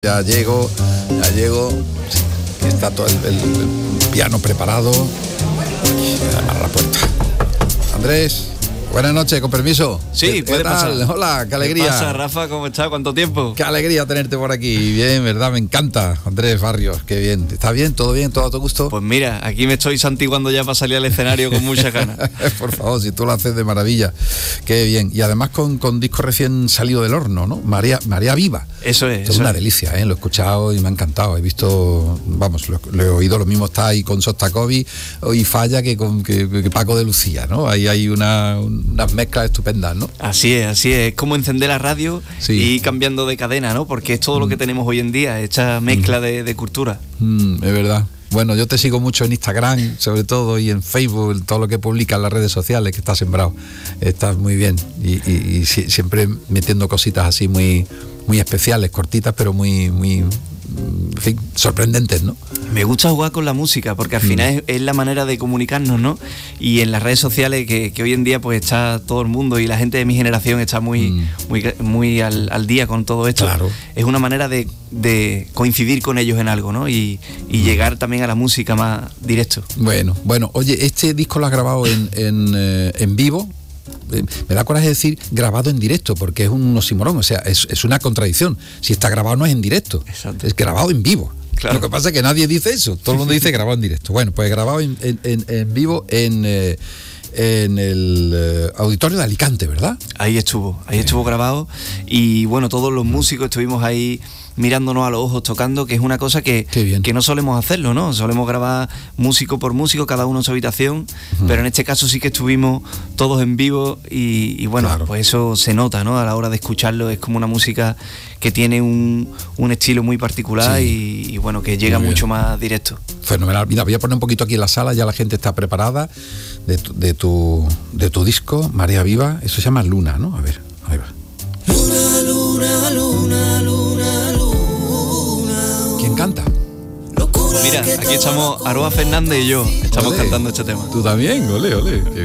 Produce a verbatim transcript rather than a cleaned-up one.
Ya llego, ya llego, está todo el, el, el piano preparado. A la puerta. Andrés, buenas noches, con permiso. Sí, ¿Qué, puede qué tal? pasar. Hola, qué alegría. ¿Qué pasa, Rafa? ¿Cómo estás? ¿Cuánto tiempo? Qué alegría tenerte por aquí. Bien, ¿verdad? Me encanta. Andrés Barrios, qué bien. ¿Está bien? ¿Todo bien? ¿Todo a tu gusto? Pues mira, aquí me estoy santiguando ya para salir al escenario con muchas ganas. Por favor, si tú lo haces de maravilla. Qué bien. Y además con, con disco recién salido del horno, ¿no? María, María Viva. Eso es. Esto es eso una es. delicia, ¿eh? Lo he escuchado y me ha encantado. He visto, vamos, lo, lo he oído, lo mismo está ahí con Sostakovich y Falla que con que, que Paco de Lucía, ¿no? Ahí hay una, unas mezclas estupendas, ¿no? Así es, así es. Es como encender la radio Sí. y ir cambiando de cadena, ¿no? Porque es todo lo que tenemos hoy en día, esta mezcla de, de cultura. Mm, es verdad. Bueno, yo te sigo mucho en Instagram, sobre todo, y en Facebook, en todo lo que publicas en las redes sociales, que estás sembrado. Estás muy bien. Y, y, y si, siempre metiendo cositas así muy, muy especiales, cortitas, pero muy, muy, en fin, sorprendentes, ¿no? Me gusta jugar con la música porque al final es, es la manera de comunicarnos, ¿no? Y en las redes sociales que, que hoy en día pues está todo el mundo y la gente de mi generación está muy, Mm. muy, muy al, al día con todo esto. Claro. Es una manera de, de coincidir con ellos en algo, ¿no? Y, y Mm. llegar también a la música más directo. Bueno, bueno, oye, este disco lo has grabado en, en, eh, en vivo. Eh, Me da coraje decir grabado en directo, porque es un oxímoron, o sea, es, es una contradicción. Si está grabado no es en directo, Exacto. es grabado en vivo. Claro. Lo que pasa es que nadie dice eso, todo el mundo dice grabado en directo. Bueno, pues grabado en, en, en, en vivo en, eh, en el eh, auditorio de Alicante, ¿verdad? Ahí estuvo, ahí estuvo grabado y bueno, todos los músicos estuvimos ahí mirándonos a los ojos, tocando, que es una cosa que, Qué bien. que no solemos hacerlo, ¿no? Solemos grabar músico por músico, cada uno en su habitación, uh-huh. pero en este caso sí que estuvimos todos en vivo y, y bueno, Claro. pues eso se nota, ¿no? A la hora de escucharlo es como una música que tiene un, un estilo muy particular Sí. y, y bueno, que llega Muy bien. mucho más directo. Fenomenal. Mira, voy a poner un poquito aquí en la sala, ya la gente está preparada de tu, de tu, de tu disco, María Viva. Eso se llama Luna, ¿no? A ver, ahí va. Luna, luna, luna, luna, luna. ¿Quién canta? Locura Mira, que aquí todo estamos Aroa Fernández y yo, estamos Olé. cantando este tema. Tú también, ole, ole.